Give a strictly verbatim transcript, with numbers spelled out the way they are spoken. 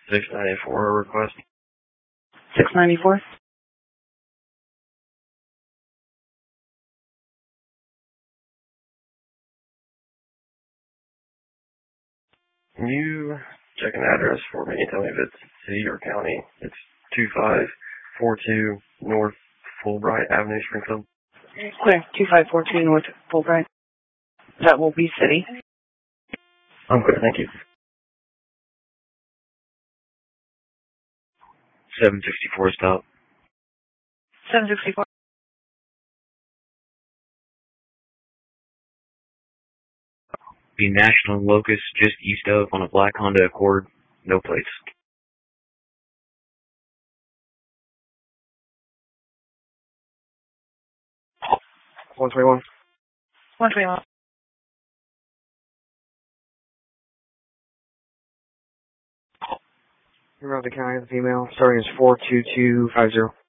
six ninety-four request. six ninety-four? Can you check an address for me and tell me if it's city or county? It's two five four two North Fulbright Avenue, Springfield. Clear. two five four two North Fulbright. That will be city. Okay, thank you. seven sixty-four stop. seven sixty-four. The National Locust just east of on a black Honda Accord, no plates. one twenty-one. one twenty-one. You're out the county, the female. Starting is four two two five zero.